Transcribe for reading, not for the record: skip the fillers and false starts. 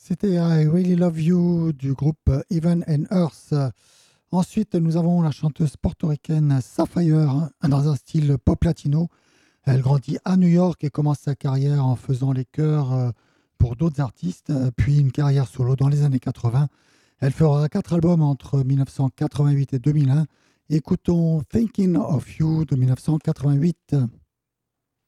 C'était I Really Love You du groupe Heaven and Earth. Ensuite, nous avons la chanteuse portoricaine Sapphire dans un style pop latino. Elle grandit à New York et commence sa carrière en faisant les chœurs pour d'autres artistes, puis une carrière solo dans les années 80. Elle fera 4 albums entre 1988 et 2001. Écoutons Thinking of You de 1988.